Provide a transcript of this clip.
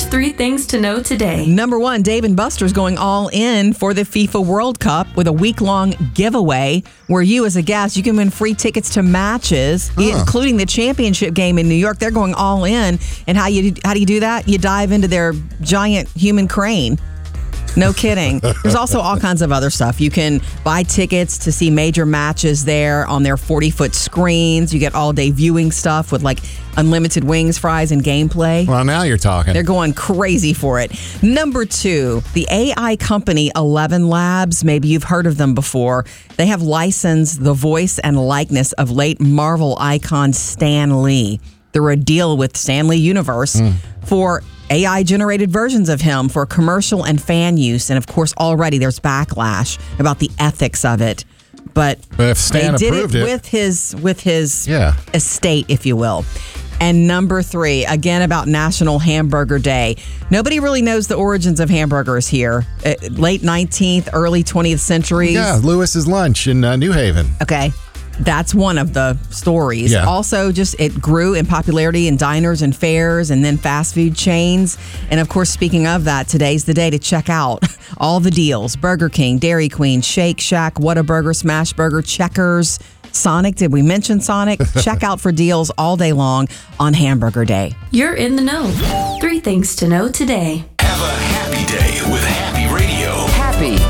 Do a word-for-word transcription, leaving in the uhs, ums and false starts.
Here's three things to know today. Number one, Dave and Buster's going all in for the FIFA World Cup with a week-long giveaway where you, as a guest, you can win free tickets to matches, huh. including the championship game in New York. They're going all in. And how you how do you do that? You dive into their giant human crane. No kidding. There's also all kinds of other stuff. You can buy tickets to see major matches there on their forty-foot screens. You get all-day viewing stuff with like unlimited wings, fries, and gameplay. Well, now you're talking. They're going crazy for it. Number two, the A I company Eleven Labs. Maybe you've heard of them before. They have licensed the voice and likeness of late Marvel icon Stan Lee. They're a deal with Stanley Universe mm. for A I-generated versions of him for commercial and fan use. And, of course, already there's backlash about the ethics of it. But, but if Stan they did approved it, it with his, with his yeah. estate, if you will. And number three, again, about National Hamburger Day. Nobody really knows the origins of hamburgers here. Uh, late nineteenth, early twentieth centuries. Yeah, Lewis's Lunch in uh, New Haven. Okay. That's one of the stories. Yeah. Also, just it grew in popularity in diners and fairs and then fast food chains. And of course, speaking of that, today's the day to check out all the deals. Burger King, Dairy Queen, Shake Shack, Whataburger, Smashburger, Checkers, Sonic. Did we mention Sonic? Check out for deals all day long on Hamburger Day. You're in the know. Three things to know today. Have a happy day with Happy Radio. Happy